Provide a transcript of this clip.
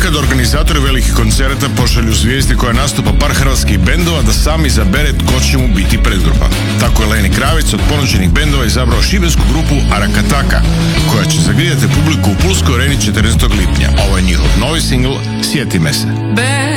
Ponekad organizatori velikih koncerta pošalju zvijezdi koja nastupa par hrvatskih bendova da sami izabere tko će mu biti predgrupa. Tako je Leni Kravic od ponuđenih bendova izabrao šibensku grupu Arakataka, koja će zagrijati publiku u Pulskoj areni 14. lipnja. Ovo je njihov novi singl Sjeti me se.